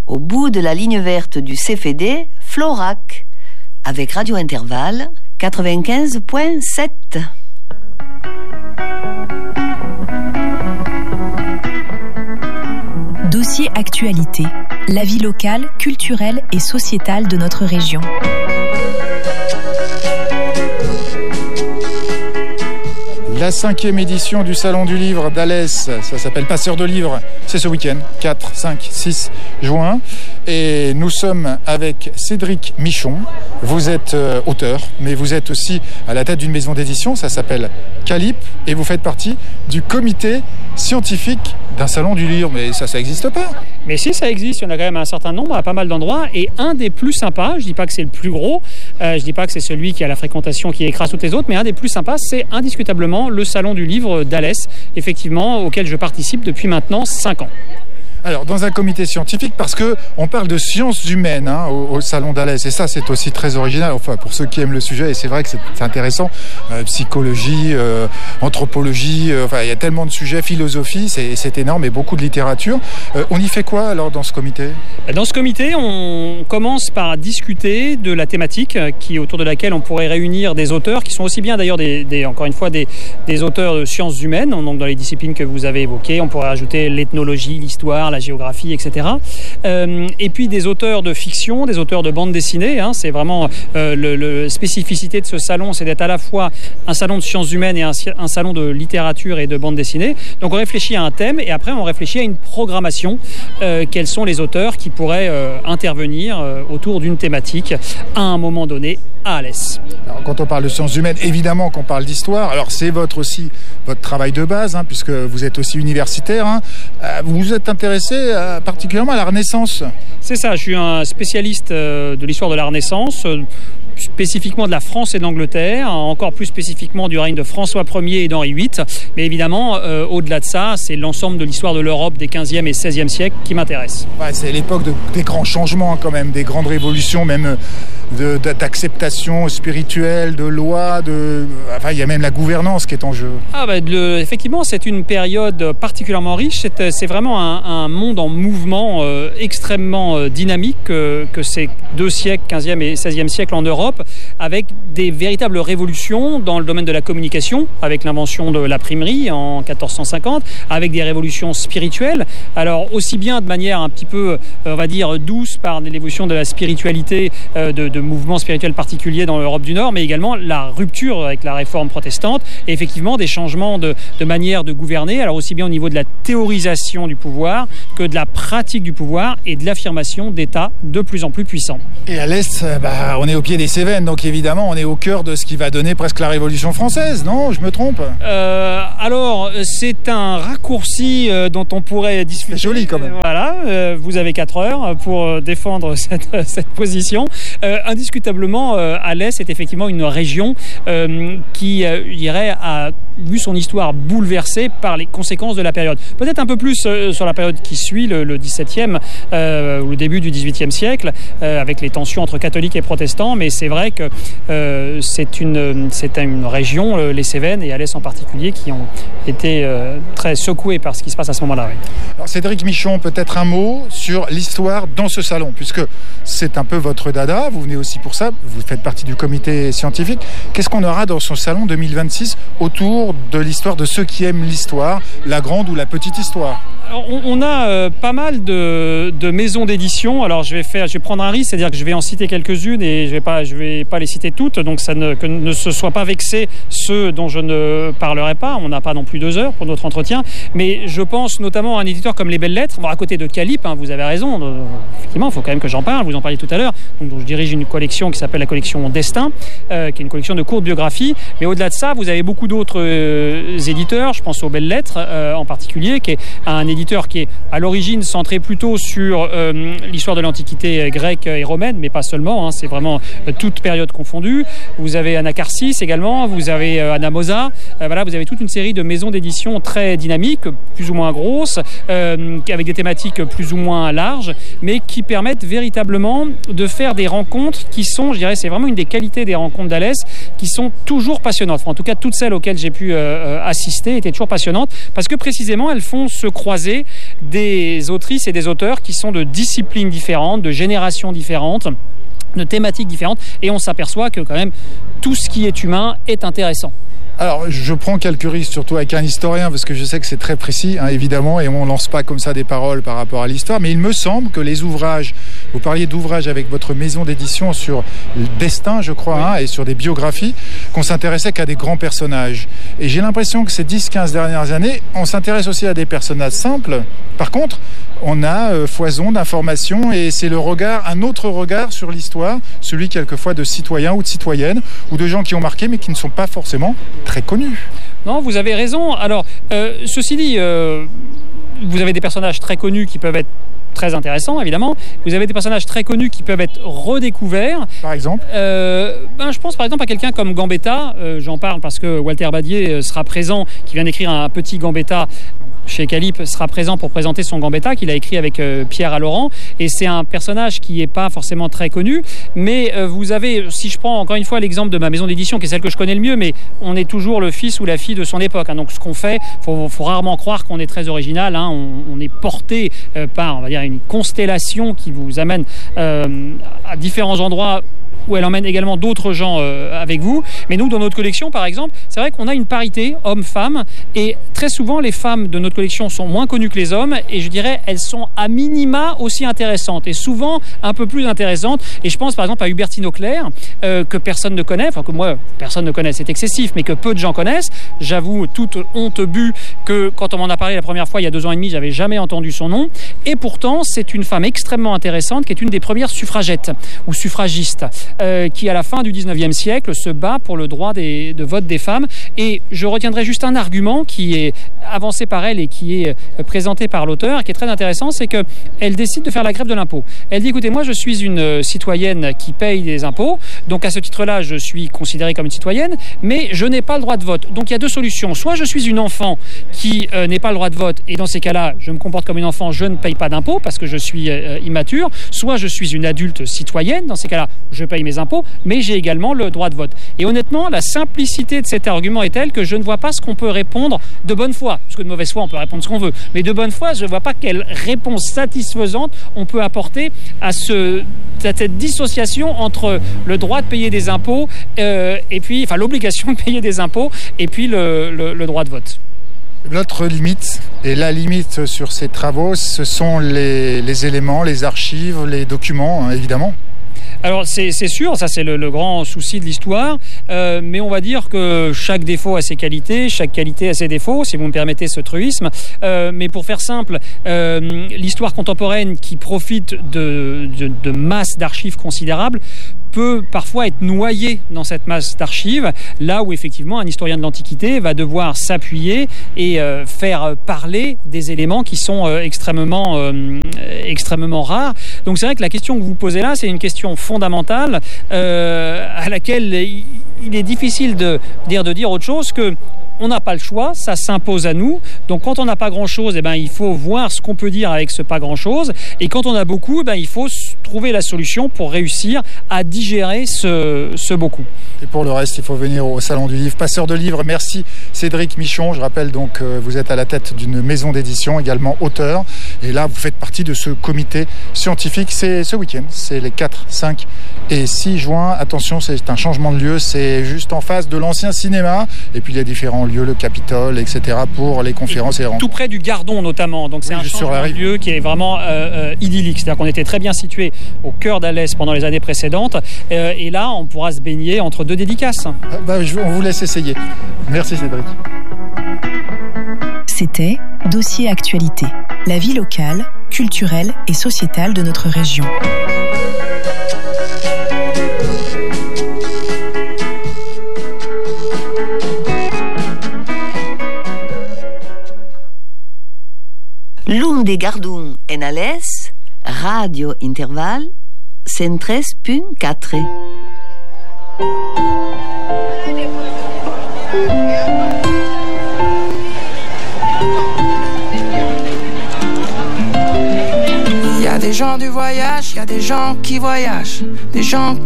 au bout de la ligne verte du CFD, Florac, avec Radio Intervalle 95.7. Dossier Actualité, la vie locale, culturelle et sociétale de notre région. La 5e édition du Salon du Livre d'Alès, ça s'appelle Passeur de Livres, c'est ce week-end, 4, 5, 6 juin. Et nous sommes avec Cédric Michon. Vous êtes auteur, mais vous êtes aussi à la tête d'une maison d'édition, ça s'appelle Calip, et vous faites partie du comité scientifique d'un Salon du Livre. Mais ça n'existe pas. Mais si, ça existe, il y en a quand même un certain nombre, à pas mal d'endroits, et un des plus sympas, je ne dis pas que c'est le plus gros, je ne dis pas que c'est celui qui a la fréquentation qui écrase toutes les autres, mais un des plus sympas, c'est indiscutablement le Salon du Livre d'Alès, effectivement, auquel je participe depuis maintenant 5 ans. Alors, dans un comité scientifique, parce qu'on parle de sciences humaines au Salon d'Alès, et ça, c'est aussi très original, enfin, pour ceux qui aiment le sujet, et c'est vrai que c'est intéressant, psychologie, anthropologie, enfin, il y a tellement de sujets, philosophie, c'est énorme, et beaucoup de littérature. On y fait quoi, alors, dans ce comité ? Dans ce comité, on commence par discuter de la thématique autour de laquelle on pourrait réunir des auteurs, qui sont aussi bien, d'ailleurs, encore une fois, des auteurs de sciences humaines, donc dans les disciplines que vous avez évoquées. On pourrait ajouter l'ethnologie, l'histoire, la géographie, etc. Et puis des auteurs de fiction, des auteurs de bande dessinée. C'est vraiment la spécificité de ce salon, c'est d'être à la fois un salon de sciences humaines et un salon de littérature et de bande dessinée. Donc on réfléchit à un thème et après on réfléchit à une programmation. Quels sont les auteurs qui pourraient intervenir autour d'une thématique à un moment donné à Alès. Alors, quand on parle de sciences humaines, évidemment qu'on parle d'histoire. Alors c'est aussi votre travail de base, puisque vous êtes aussi universitaire. Vous vous êtes intéressé particulièrement à la Renaissance. C'est ça, je suis un spécialiste de l'histoire de la Renaissance, spécifiquement de la France et de l'Angleterre, encore plus spécifiquement du règne de François Ier et d'Henri VIII. Mais évidemment, au-delà de ça, c'est l'ensemble de l'histoire de l'Europe des 15e et 16e siècles qui m'intéresse. Ouais, c'est l'époque des grands changements quand même, des grandes révolutions, même d'acceptation spirituelle, de loi, il y a même la gouvernance qui est en jeu. Effectivement, c'est une période particulièrement riche. C'est vraiment un monde en mouvement extrêmement dynamique que ces 2 siècles, 15e et 16e siècle en Europe, avec des véritables révolutions dans le domaine de la communication, avec l'invention de l'imprimerie en 1450, avec des révolutions spirituelles. Alors aussi bien de manière un petit peu, on va dire, douce par l'évolution de la spiritualité, de mouvements spirituels particuliers dans l'Europe du Nord, mais également la rupture avec la réforme protestante et effectivement des changements de manière de gouverner, alors aussi bien au niveau de la théorisation du pouvoir que de la pratique du pouvoir et de l'affirmation d'États de plus en plus puissants. Et à l'Est, on est au pied des Cévennes, donc évidemment on est au cœur de ce qui va donner presque la Révolution française, non ? Je me trompe ? Alors, c'est un raccourci dont on pourrait discuter. C'est joli quand même. Voilà, vous avez 4 heures pour défendre cette position. Indiscutablement, Alès est effectivement une région qui, a vu son histoire bouleversée par les conséquences de la période. Peut-être un peu plus sur la période qui suit, le 17e ou le début du 18e siècle, avec les tensions entre catholiques et protestants, mais c'est vrai que c'est une région, les Cévennes et Alès en particulier, qui ont été très secoués par ce qui se passe à ce moment-là. Oui. Alors Cédric Michon, peut-être un mot sur l'histoire dans ce salon, puisque c'est un peu votre dada, vous venez aussi pour ça, vous faites partie du comité scientifique. Qu'est-ce qu'on aura dans ce salon 2026 autour de l'histoire de ceux qui aiment l'histoire, la grande ou la petite histoire? Alors, on a pas mal de maisons d'édition. Alors je vais prendre un risque, c'est-à-dire que je vais en citer quelques-unes et je vais pas les citer toutes, donc que ne se soient pas vexés ceux dont je ne parlerai pas. On n'a pas non plus 2 heures pour notre entretien, mais je pense notamment à un éditeur comme Les Belles Lettres. Bon, à côté de Calip, vous avez raison, effectivement, il faut quand même que j'en parle, vous en parliez tout à l'heure. Donc je dirige une collection qui s'appelle la collection Destin, qui est une collection de courtes biographies, mais au-delà de ça, vous avez beaucoup d'autres éditeurs, je pense aux Belles Lettres en particulier, qui est un éditeur qui est à l'origine centré plutôt sur l'histoire de l'Antiquité grecque et romaine, mais pas seulement, c'est vraiment toute période confondue. Vous avez Anacarsis également, vous avez Anamosa, voilà, vous avez toute une série de maisons d'édition très dynamiques, plus ou moins grosses, avec des thématiques plus ou moins larges, mais qui permettent véritablement de faire des rencontres rencontres qui sont, je dirais, c'est vraiment une des qualités des rencontres d'Alès, qui sont toujours passionnantes. Enfin, en tout cas, toutes celles auxquelles j'ai pu assister étaient toujours passionnantes, parce que précisément, elles font se croiser des autrices et des auteurs qui sont de disciplines différentes, de générations différentes, de thématiques différentes, et on s'aperçoit que quand même tout ce qui est humain est intéressant. Alors, je prends quelques risques, surtout avec un historien, parce que je sais que c'est très précis, évidemment, et on ne lance pas comme ça des paroles par rapport à l'histoire, mais il me semble que les ouvrages, vous parliez d'ouvrages avec votre maison d'édition sur le destin, je crois, et sur des biographies, qu'on s'intéressait qu'à des grands personnages. Et j'ai l'impression que ces 10-15 dernières années, on s'intéresse aussi à des personnages simples. Par contre, on a foison d'informations, et c'est un autre regard sur l'histoire, celui quelquefois de citoyens ou de citoyennes, ou de gens qui ont marqué, mais qui ne sont pas forcément très connus. Non, vous avez raison. Alors, ceci dit, vous avez des personnages très connus qui peuvent être très intéressants, évidemment. Vous avez des personnages très connus qui peuvent être redécouverts. Par exemple je pense par exemple à quelqu'un comme Gambetta. J'en parle parce que Walter Badier sera présent, qui vient d'écrire un petit Gambetta chez Calippe, sera présent pour présenter son Gambetta qu'il a écrit avec Pierre Allaurent, et c'est un personnage qui n'est pas forcément très connu, mais vous avez, si je prends encore une fois l'exemple de ma maison d'édition qui est celle que je connais le mieux, mais on est toujours le fils ou la fille de son époque, donc ce qu'on fait, faut rarement croire qu'on est très original, on est porté par, on va dire, une constellation qui vous amène à différents endroits où elle emmène également d'autres gens avec vous. Mais nous, dans notre collection, par exemple, c'est vrai qu'on a une parité hommes-femmes, et très souvent, les femmes de notre collection sont moins connues que les hommes, et je dirais, elles sont à minima aussi intéressantes, et souvent un peu plus intéressantes. Et je pense par exemple à Hubertine Auclair, que personne ne connaît, enfin que moi, personne ne connaît, c'est excessif, mais que peu de gens connaissent. J'avoue, toute honte bue, que quand on m'en a parlé la première fois, il y a 2 ans et demi, j'avais jamais entendu son nom. Et pourtant, c'est une femme extrêmement intéressante, qui est une des premières suffragettes, ou suffragistes, qui à la fin du 19e siècle se bat pour le droit de vote des femmes. Et je retiendrai juste un argument qui est avancé par elle et qui est présenté par l'auteur, qui est très intéressant, c'est qu'elle décide de faire la grève de l'impôt. Elle dit, écoutez, moi je suis une citoyenne qui paye des impôts, donc à ce titre-là je suis considérée comme une citoyenne, mais je n'ai pas le droit de vote. Donc il y a 2 solutions. Soit je suis une enfant qui n'est pas le droit de vote, et dans ces cas-là je me comporte comme une enfant, je ne paye pas d'impôts parce que je suis immature. Soit je suis une adulte citoyenne, dans ces cas-là je paye mes impôts, mais j'ai également le droit de vote. Et honnêtement, la simplicité de cet argument est telle que je ne vois pas ce qu'on peut répondre de bonne foi, parce que de mauvaise foi on peut répondre ce qu'on veut, mais de bonne foi je ne vois pas quelle réponse satisfaisante on peut apporter à cette dissociation entre le droit de payer des impôts et puis, enfin l'obligation de payer des impôts, et puis le droit de vote. Notre limite, et la limite sur ces travaux, ce sont les éléments, les archives, les documents, évidemment. Alors c'est sûr, ça c'est le grand souci de l'histoire, mais on va dire que chaque défaut a ses qualités, chaque qualité a ses défauts, si vous me permettez ce truisme. Mais pour faire simple, l'histoire contemporaine qui profite de masses d'archives considérables peut parfois être noyé dans cette masse d'archives, là où effectivement un historien de l'Antiquité va devoir s'appuyer et faire parler des éléments qui sont extrêmement rares. Donc c'est vrai que la question que vous posez là, c'est une question fondamentale à laquelle il est difficile de dire autre chose que on n'a pas le choix, ça s'impose à nous. Donc quand on n'a pas grand-chose, il faut voir ce qu'on peut dire avec ce pas grand-chose. Et quand on a beaucoup, il faut trouver la solution pour réussir à digérer ce beaucoup. Et pour le reste, il faut venir au Salon du Livre. Passeur de livres, merci Cédric Michon. Je rappelle donc que vous êtes à la tête d'une maison d'édition, également auteur. Et là, vous faites partie de ce comité scientifique. C'est ce week-end, c'est les 4, 5 et 6 juin. Attention, c'est un changement de lieu, c'est juste en face de l'ancien cinéma. Et puis il y a différents lieux, le Capitole, etc. pour les conférences et les rencontres. Tout près du Gardon notamment. Donc c'est un changement de lieu qui est vraiment idyllique. C'est-à-dire qu'on était très bien situé au cœur d'Alès pendant les années précédentes. Et là, on pourra se baigner entre 2 dédicaces. On vous laisse essayer. Merci Cédric. C'était Dossier Actualité, la vie locale, culturelle et sociétale de notre région. L'un des Gardons en Alès, Radio Interval, 103.4. Il y a des gens du voyage, il y a des gens qui voyagent, des gens